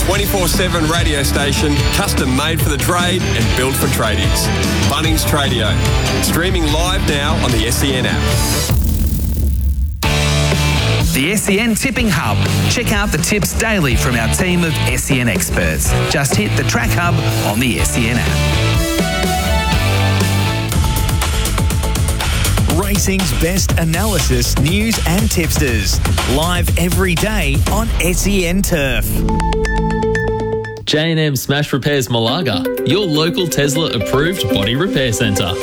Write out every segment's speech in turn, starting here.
24/7 radio station, custom made for the trade and built for tradies. Bunnings Tradio. Streaming live now on the SEN app. The SEN Tipping Hub. Check out the tips daily from our team of SEN experts. Just hit the Track Hub on the SEN app. Racing's best analysis, news and tipsters. Live every day on SEN Turf. J&M Smash Repairs Malaga, your local Tesla approved body repair centre.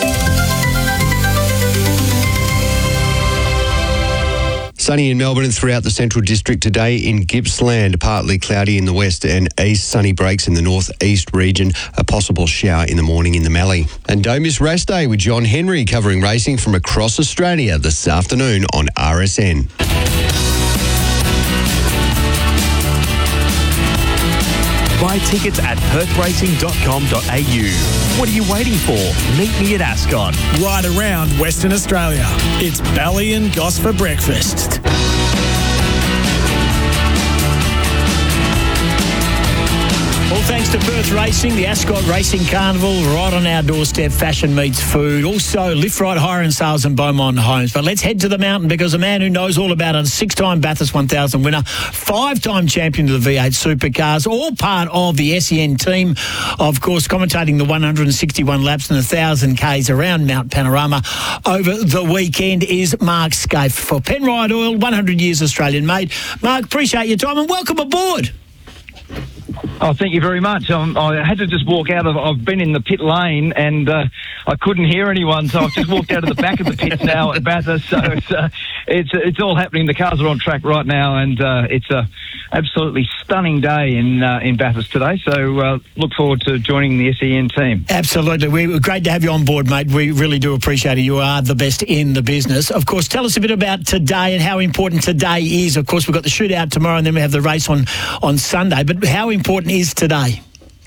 Sunny in Melbourne and throughout the Central District today. In Gippsland, partly cloudy in the west and east. Sunny breaks in the north-east region. A possible shower in the morning in the Mallee. And don't miss Race Day with John Henry covering racing from across Australia this afternoon on RSN. Buy tickets at perthracing.com.au. What are you waiting for? Meet me at Ascot. Right around Western Australia. It's Bally and Goss for breakfast. All thanks to Perth Racing, the Ascot Racing Carnival, right on our doorstep. Fashion meets food. Also, Lift Right Hire and Sales and Beaumont Homes. But let's head to the mountain because a man who knows all about it, a 6-time Bathurst 1000 winner, 5-time champion of the V8 Supercars, all part of the SEN team, of course, commentating the 161 laps and 1,000 Ks around Mount Panorama over the weekend, is Mark Skaife for Penrite Oil, 100 years Australian made. Mark, appreciate your time and welcome aboard. Oh, thank you very much. I had to just walk out of. I've been in the pit lane and I couldn't hear anyone, so I've just walked out of the back of the pit now at Bathurst. So it's all happening. The cars are on track right now, and it's a absolutely stunning day in Bathurst today. So look forward to joining the SEN team. Absolutely, we're great to have you on board, mate. We really do appreciate it. You are the best in the business. Of course, tell us a bit about today and how important today is. Of course, we've got the shootout tomorrow, and then we have the race on Sunday. But how important is today?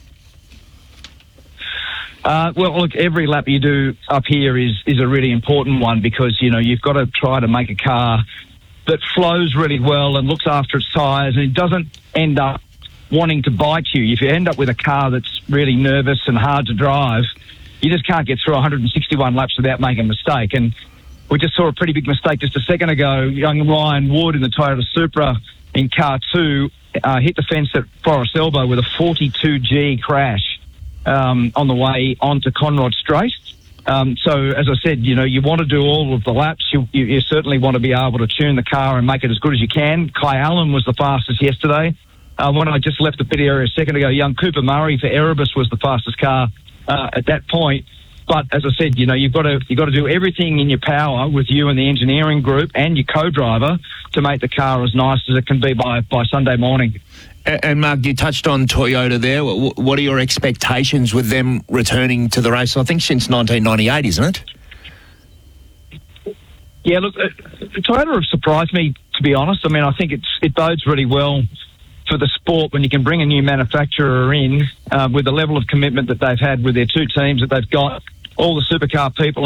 Well, look, every lap you do up here is a really important one because, you know, you've got to try to make a car that flows really well and looks after its tyres and it doesn't end up wanting to bite you. If you end up with a car that's really nervous and hard to drive, you just can't get through 161 laps without making a mistake. And we just saw a pretty big mistake just a second ago. Young Ryan Wood in the Toyota Supra in car 2 hit the fence at Forest Elbow with a 42G crash on the way onto Conrod Straight. So, as I said, you know, you want to do all of the laps. You certainly want to be able to tune the car and make it as good as you can. Kai Allen was the fastest yesterday. When I just left the pit area a second ago, young Cooper Murray for Erebus was the fastest car at that point. But as I said, you know, you've got to do everything in your power with you and the engineering group and your co-driver to make the car as nice as it can be by Sunday morning. And Mark, you touched on Toyota there. What are your expectations with them returning to the race? I think since 1998, isn't it? Yeah, look, Toyota have surprised me, to be honest. I mean, I think it bodes really well for the sport when you can bring a new manufacturer in with the level of commitment that they've had with their two teams that they've got, all the supercar people